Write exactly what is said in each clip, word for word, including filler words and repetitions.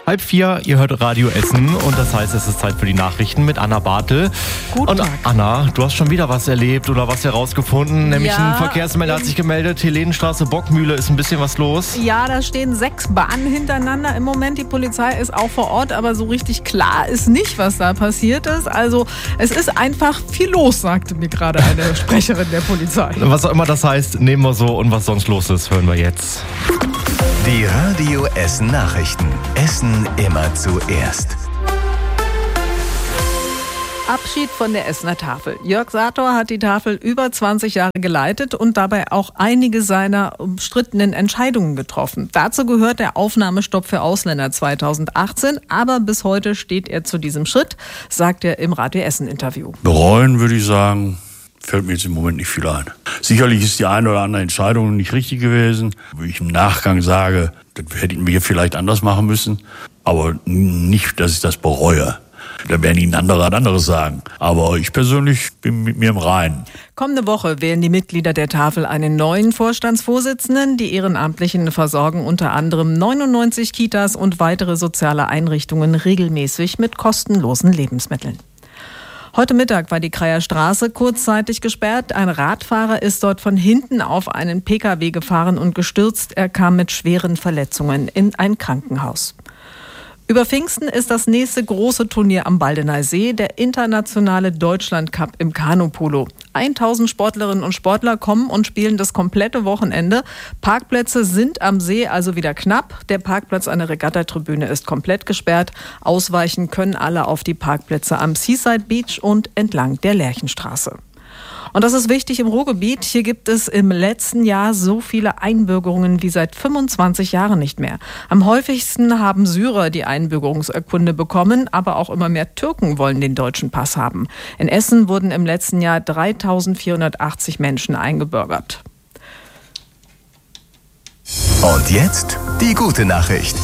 Halb vier, ihr hört Radio Essen und das heißt, es ist Zeit für die Nachrichten mit Anna Bartel. Guten und Tag. Anna, du hast schon wieder was erlebt oder was herausgefunden, nämlich Ja, ein Verkehrsmelder hat sich gemeldet, Helenenstraße, Bockmühle, ist ein bisschen was los. Ja, da stehen sechs Bahnen hintereinander im Moment. Die Polizei ist auch vor Ort, aber so richtig klar ist nicht, was da passiert ist. Also es ist einfach viel los, sagte mir gerade eine Sprecherin der Polizei. Was auch immer das heißt, nehmen wir so und was sonst los ist, hören wir jetzt. Die Radio Essen Nachrichten. Essen immer zuerst. Abschied von der Essener Tafel. Jörg Sator hat die Tafel über zwanzig Jahre geleitet und dabei auch einige seiner umstrittenen Entscheidungen getroffen. Dazu gehört der Aufnahmestopp für Ausländer zweitausendachtzehn, aber bis heute steht er zu diesem Schritt, sagt er im Radio Essen Interview. Bereuen würde ich sagen, fällt mir jetzt im Moment nicht viel ein. Sicherlich ist die eine oder andere Entscheidung nicht richtig gewesen. Wo ich im Nachgang sage, das hätten wir vielleicht anders machen müssen, aber nicht, dass ich das bereue. Da werden Ihnen andere anderes sagen. Aber ich persönlich bin mit mir im Reinen. Kommende Woche wählen die Mitglieder der Tafel einen neuen Vorstandsvorsitzenden. Die Ehrenamtlichen versorgen unter anderem neunundneunzig Kitas und weitere soziale Einrichtungen regelmäßig mit kostenlosen Lebensmitteln. Heute Mittag war die Kreier Straße kurzzeitig gesperrt. Ein Radfahrer ist dort von hinten auf einen Pkw gefahren und gestürzt. Er kam mit schweren Verletzungen in ein Krankenhaus. Über Pfingsten ist das nächste große Turnier am Baldener See, der internationale Deutschland-Cup im Kanupolo. tausend Sportlerinnen und Sportler kommen und spielen das komplette Wochenende. Parkplätze sind am See also wieder knapp. Der Parkplatz an der Regattatribüne ist komplett gesperrt. Ausweichen können alle auf die Parkplätze am Seaside Beach und entlang der Lerchenstraße. Und das ist wichtig im Ruhrgebiet. Hier gibt es im letzten Jahr so viele Einbürgerungen wie seit fünfundzwanzig Jahren nicht mehr. Am häufigsten haben Syrer die Einbürgerungsurkunde bekommen, aber auch immer mehr Türken wollen den deutschen Pass haben. In Essen wurden im letzten Jahr dreitausendvierhundertachtzig Menschen eingebürgert. Und jetzt die gute Nachricht.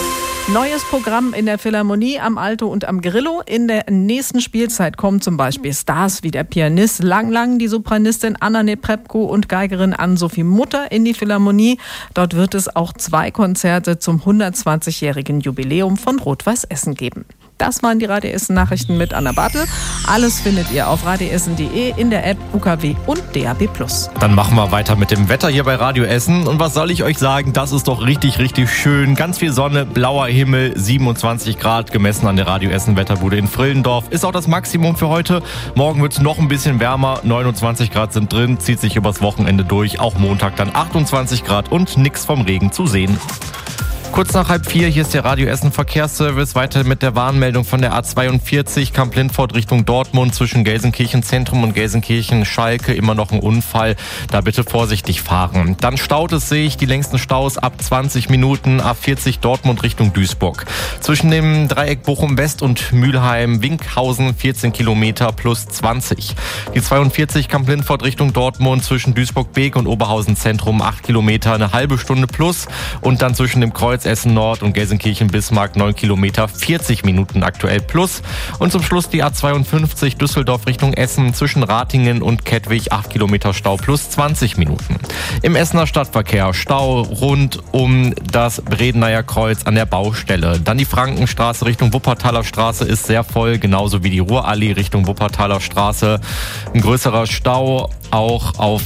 Neues Programm in der Philharmonie am Alto und am Grillo. In der nächsten Spielzeit kommen zum Beispiel Stars wie der Pianist Lang Lang, die Sopranistin Anna Neprebko und Geigerin Ann-Sophie Mutter in die Philharmonie. Dort wird es auch zwei Konzerte zum hundertzwanzigjährigen Jubiläum von Rot-Weiß Essen geben. Das waren die Radio Essen Nachrichten mit Anna Bartel. Alles findet ihr auf radioessen punkt de, in der App, U K W und D A B plus. Dann machen wir weiter mit dem Wetter hier bei Radio Essen. Und was soll ich euch sagen, das ist doch richtig, richtig schön. Ganz viel Sonne, blauer Himmel, siebenundzwanzig Grad gemessen an der Radio Essen Wetterbude in Frillendorf. Ist auch das Maximum für heute. Morgen wird es noch ein bisschen wärmer, neunundzwanzig Grad sind drin, zieht sich übers Wochenende durch. Auch Montag dann achtundzwanzig Grad und nix vom Regen zu sehen. Kurz nach halb vier, hier ist der Radio Essen Verkehrsservice. Weiter mit der Warnmeldung von der A zweiundvierzig, Kamp-Lindfort Richtung Dortmund zwischen Gelsenkirchen Zentrum und Gelsenkirchen Schalke. Immer noch ein Unfall. Da bitte vorsichtig fahren. Dann staut es sich, die längsten Staus ab zwanzig Minuten. A vierzig Dortmund Richtung Duisburg. Zwischen dem Dreieck Bochum West und Mülheim-Winkhausen vierzehn Kilometer plus zwanzig. Die zweiundvierzig Kamp-Lindfort Richtung Dortmund zwischen Duisburg-Beek und Oberhausen Zentrum acht Kilometer, eine halbe Stunde plus. Und dann zwischen dem Kreuz Essen Nord und Gelsenkirchen-Bismarck neun Kilometer, vierzig Minuten aktuell plus. Und zum Schluss die A zweiundfünfzig Düsseldorf Richtung Essen zwischen Ratingen und Kettwig acht Kilometer Stau plus zwanzig Minuten. Im Essener Stadtverkehr Stau rund um das Bredeneyer Kreuz an der Baustelle. Dann die Frankenstraße Richtung Wuppertaler Straße ist sehr voll, genauso wie die Ruhrallee Richtung Wuppertaler Straße. Ein größerer Stau auch auf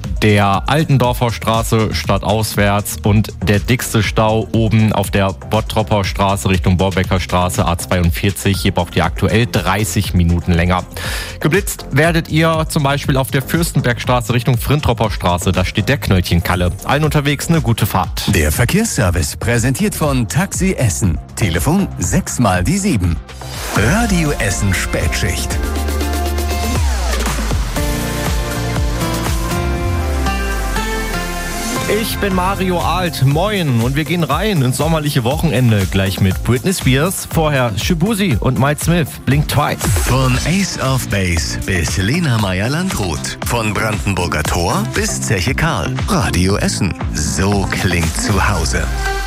der Altendorfer Straße stadtauswärts und der dickste Stau oben auf der Bottropper Straße Richtung Borbecker Straße A zweiundvierzig. Hier braucht ihr aktuell dreißig Minuten länger. Geblitzt werdet ihr zum Beispiel auf der Fürstenbergstraße Richtung Frintropper Straße. Da steht der Knöllchenkalle. Allen unterwegs eine gute Fahrt. Der Verkehrsservice präsentiert von Taxi Essen. Telefon sechs mal die sieben. Radio Essen Spätschicht. Ich bin Mario Alt, moin, und wir gehen rein ins sommerliche Wochenende, gleich mit Britney Spears, vorher Shibuzi und Mike Smith, Blink Twice. Von Ace of Base bis Lena Meyer-Landrut, von Brandenburger Tor bis Zeche Karl. Radio Essen, so klingt zu Hause.